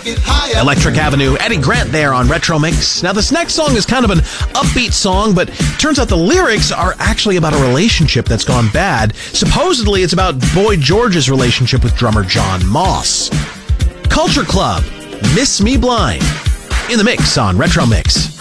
Electric Avenue, Eddie Grant there on Retro Mix. Now, this next song is kind of an upbeat song, but turns out the lyrics are actually about a relationship that's gone bad. Supposedly, it's about Boy George's relationship with drummer John Moss. Culture Club, Miss Me Blind, in the mix on Retro Mix.